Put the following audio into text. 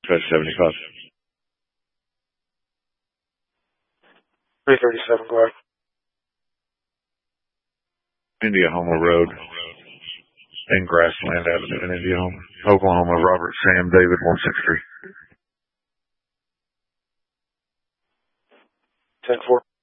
That's 75. 337, go ahead. Indiahoma Road and Grassland Avenue in Indiahoma, Oklahoma. Robert Sam David 163. 10-4.